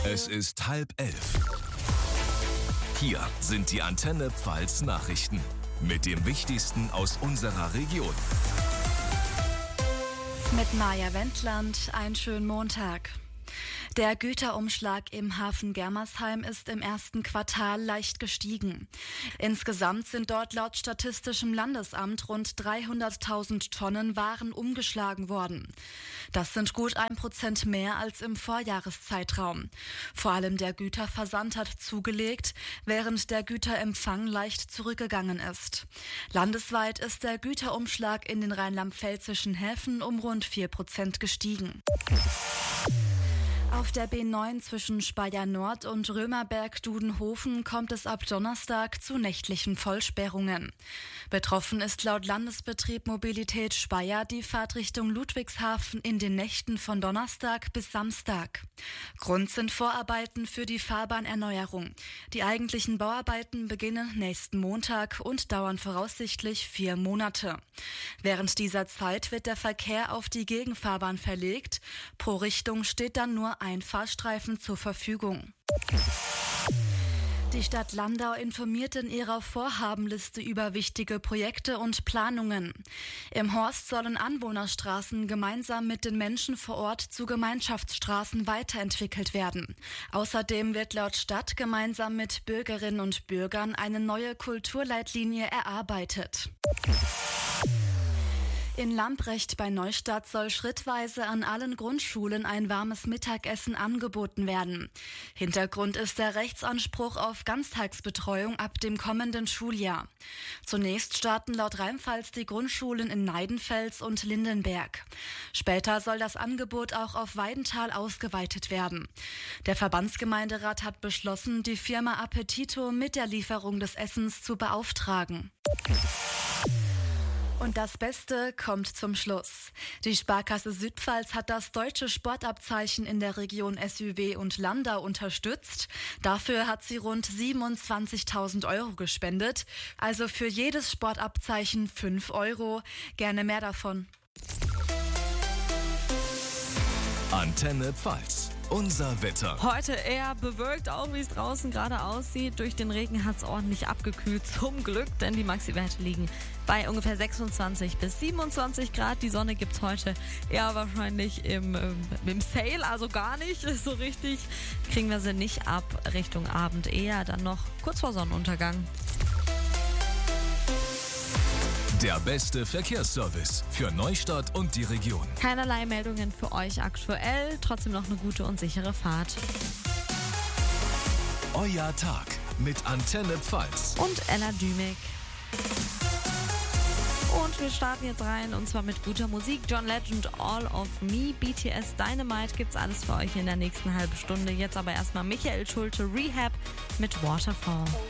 Es ist 10:30. Hier sind die Antenne Pfalz Nachrichten mit dem Wichtigsten aus unserer Region. Mit Maja Wendland, einen schönen Montag. Der Güterumschlag im Hafen Germersheim ist im ersten Quartal leicht gestiegen. Insgesamt sind dort laut Statistischem Landesamt rund 300.000 Tonnen Waren umgeschlagen worden. Das sind gut 1% mehr als im Vorjahreszeitraum. Vor allem der Güterversand hat zugelegt, während der Güterempfang leicht zurückgegangen ist. Landesweit ist der Güterumschlag in den rheinland-pfälzischen Häfen um rund 4% gestiegen. Auf der B9 zwischen Speyer Nord und Römerberg-Dudenhofen kommt es ab Donnerstag zu nächtlichen Vollsperrungen. Betroffen ist laut Landesbetrieb Mobilität Speyer die Fahrt Richtung Ludwigshafen in den Nächten von Donnerstag bis Samstag. Grund sind Vorarbeiten für die Fahrbahnerneuerung. Die eigentlichen Bauarbeiten beginnen nächsten Montag und dauern voraussichtlich 4 Monate. Während dieser Zeit wird der Verkehr auf die Gegenfahrbahn verlegt. Pro Richtung steht dann nur ein Fahrstreifen zur Verfügung. Die Stadt Landau informiert in ihrer Vorhabenliste über wichtige Projekte und Planungen. Im Horst sollen Anwohnerstraßen gemeinsam mit den Menschen vor Ort zu Gemeinschaftsstraßen weiterentwickelt werden. Außerdem wird laut Stadt gemeinsam mit Bürgerinnen und Bürgern eine neue Kulturleitlinie erarbeitet. In Lamprecht bei Neustadt soll schrittweise an allen Grundschulen ein warmes Mittagessen angeboten werden. Hintergrund ist der Rechtsanspruch auf Ganztagsbetreuung ab dem kommenden Schuljahr. Zunächst starten laut Rheinpfalz die Grundschulen in Neidenfels und Lindenberg. Später soll das Angebot auch auf Weidenthal ausgeweitet werden. Der Verbandsgemeinderat hat beschlossen, die Firma Appetito mit der Lieferung des Essens zu beauftragen. Und das Beste kommt zum Schluss. Die Sparkasse Südpfalz hat das deutsche Sportabzeichen in der Region SÜW und Landau unterstützt. Dafür hat sie rund 27.000 Euro gespendet. Also für jedes Sportabzeichen 5 Euro. Gerne mehr davon. Antenne Pfalz. Unser Wetter. Heute eher bewölkt, auch wie es draußen gerade aussieht. Durch den Regen hat es ordentlich abgekühlt, zum Glück, denn die Maxi-Werte liegen bei ungefähr 26 bis 27 Grad. Die Sonne gibt es heute eher wahrscheinlich im Sale, also gar nicht so richtig. Kriegen wir sie nicht ab Richtung Abend, eher dann noch kurz vor Sonnenuntergang. Der beste Verkehrsservice für Neustadt und die Region. Keinerlei Meldungen für euch aktuell, trotzdem noch eine gute und sichere Fahrt. Euer Tag mit Antenne Pfalz Und Ella Dümig. Und wir starten jetzt rein, und zwar mit guter Musik. John Legend, All of Me, BTS Dynamite, gibt's alles für euch in der nächsten halben Stunde. Jetzt aber erstmal Michael Schulte, Rehab mit Waterfall.